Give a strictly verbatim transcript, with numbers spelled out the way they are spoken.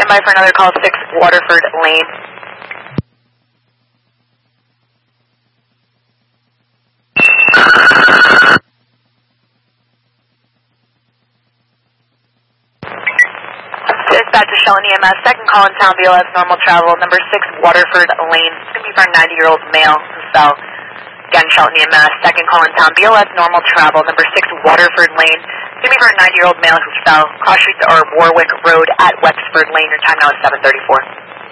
Stand by for another call, six Waterford Lane. Dispatch to Shell and E M S, second call in town, B L S normal travel, number six Waterford Lane. It's going to be for a ninety-year-old male who fell. Again, Shell and E M S, second call in town, B L S normal travel, number six Waterford Lane. It's going to be for a ninety-year-old male who fell. Cross Street or Warwick Road at Wexford Lane. Your time now is seven thirty-four.